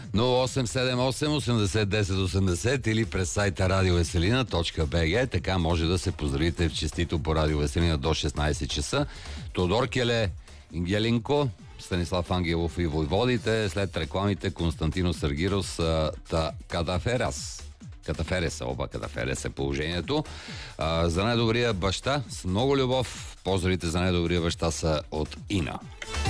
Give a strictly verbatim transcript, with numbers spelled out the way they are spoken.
нула осем седем осем осемдесет десет осемдесет или през сайта радиовеселина точка бг. Така може да се поздравите в честито по Радио Веселина до шестнайсет часа. Тодор Келе, Ингеленко, Станислав Ангелов и Войводите. След рекламите Константино Саргирос, та Кадаферас. Катаферес, оба Катаферес е положението. А, за най-добрия баща с много любов. Поздравите за най-добрия баща са от Ина.